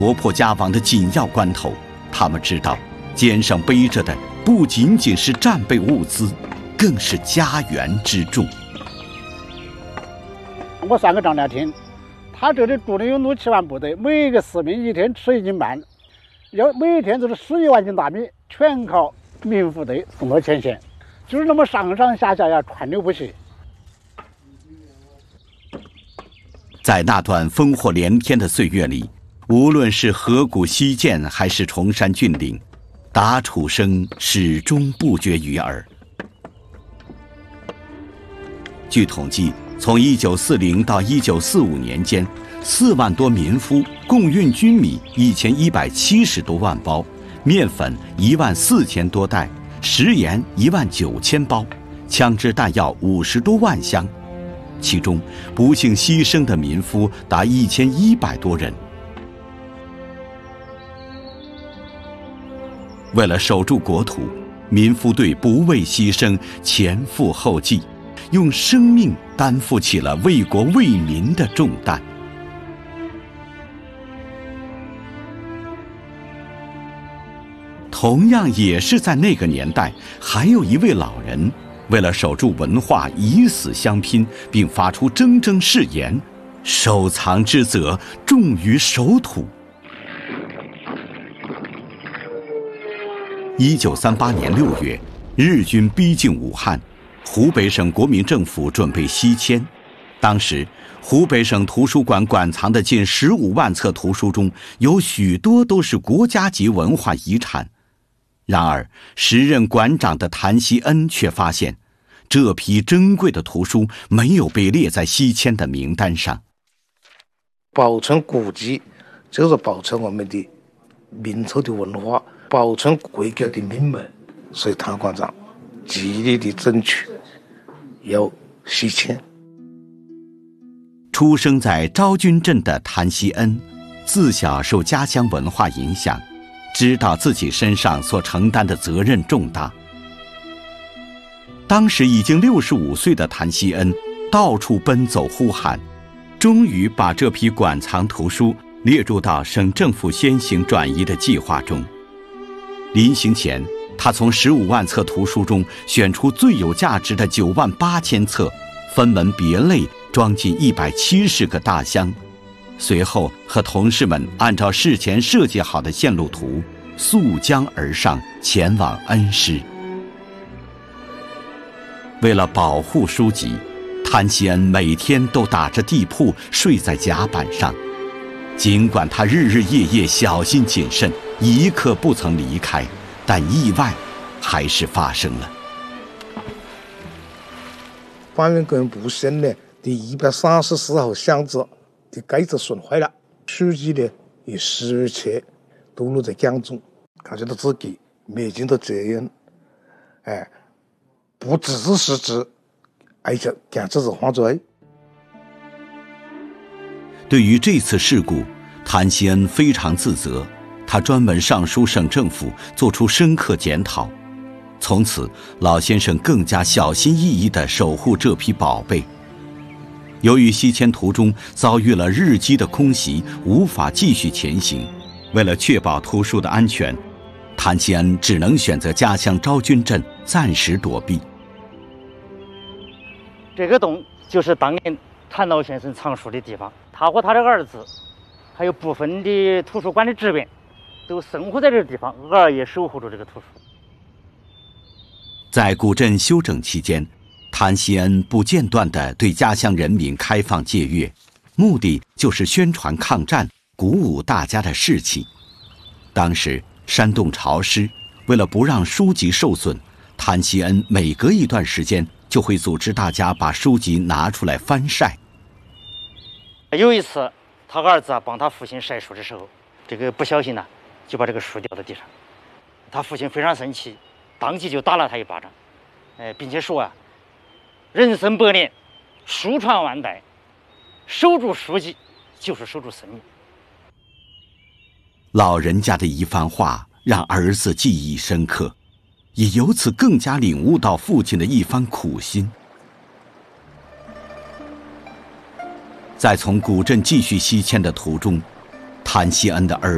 国破家亡的紧要关头，他们知道，肩上背着的不仅仅是战备物资，更是家园之重。 我算个账来听，他这里住的有6-7万部队，每一个士兵一天吃1斤半，要每一天就是11万斤大米，全靠民服队送到前线，就是那么上上下下呀，川流不息。 在那段烽火连天的岁月里，无论是河谷西涧还是崇山峻岭，打杵声始终不绝于耳。据统计，从1940到1945年间，4万多民夫共运军米1170多万包，面粉14000多袋，食盐19000包，枪支弹药50多万箱。其中不幸牺牲的民夫达1100多人。为了守住国土，民夫队不畏牺牲，前赴后继，用生命担负起了为国为民的重担。同样也是在那个年代，还有一位老人，为了守住文化，以死相拼，并发出铮铮誓言：收藏之责，重于守土。1938年6月，日军逼近武汉，湖北省国民政府准备西迁。当时，湖北省图书馆馆藏的近15万册图书中，有许多都是国家级文化遗产。然而，时任馆长的谭锡恩却发现，这批珍贵的图书没有被列在西迁的名单上。 保存古籍，就是保存我们的民族的文化，保存国家的命脉，所以谭馆长极力的争取要西迁。 出生在昭君镇的谭锡恩，自小受家乡文化影响，知道自己身上所承担的责任重大。当时已经65岁的谭锡恩到处奔走呼喊，终于把这批馆藏图书列入到省政府先行转移的计划中。临行前，他从15万册图书中选出最有价值的98000册，分门别类装进170个大箱，随后和同事们按照事前设计好的线路图，溯江而上，前往恩施。为了保护书籍，谭锡恩每天都打着地铺睡在甲板上。尽管他日日夜夜小心谨慎，一刻不曾离开，但意外还是发生了。 搬运工部线呢，第134号箱子的盖子损坏了，书籍呢也失窃堕落在江中，感觉到自己没尽到责任，不只是失职，而且将自己犯罪。 对于这次事故，谭锡恩非常自责，他专门上书省政府，做出深刻检讨。从此，老先生更加小心翼翼地守护这批宝贝。由于西迁途中遭遇了日机的空袭，无法继续前行，为了确保图书的安全，谭锡恩只能选择家乡昭君镇暂时躲避。 这个洞就是当年谭老先生藏书的地方，他和他的儿子，还有部分的图书馆的职员，都生活在这个地方，偶尔也守护着这个图书。 在古镇修整期间，谭锡恩不间断地对家乡人民开放借阅，目的就是宣传抗战，鼓舞大家的士气。当时山洞潮湿，为了不让书籍受损，谭锡恩每隔一段时间就会组织大家把书籍拿出来翻晒。 有一次，他儿子帮他父亲晒书的时候，这个不小心呢，就把这个书掉到地上。他父亲非常生气，当即就打了他一巴掌，并且说啊，人生百年，书传万代，守住书籍就是守住生命。 老人家的一番话让儿子记忆深刻，也由此更加领悟到父亲的一番苦心。在从古镇继续西迁的途中，谭锡恩的儿